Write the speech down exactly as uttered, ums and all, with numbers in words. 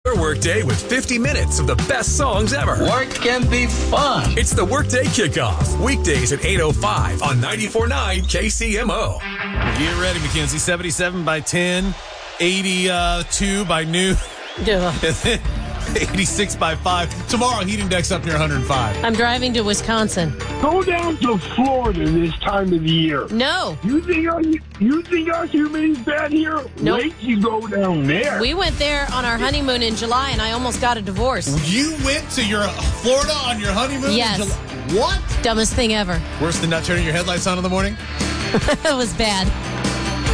Workday with fifty minutes of the best songs ever. Work can be fun. It's the Workday Kickoff. Weekdays at eight oh five on ninety-four point nine K C M O. Get ready, Mackenzie. seventy-seven by ten, eighty-two by noon, eighty-six by five. Tomorrow, heat index up near one hundred five. I'm driving to Wisconsin. Go down to Florida this time of the year. No. You think our, you think our humidity's bad here? Nope. Wait till you go down there. We went there on our honeymoon in July, and I almost got a divorce. You went to your Florida on your honeymoon? Yes. In July? What? Dumbest thing ever. Worse than not turning your headlights on in the morning? It was bad.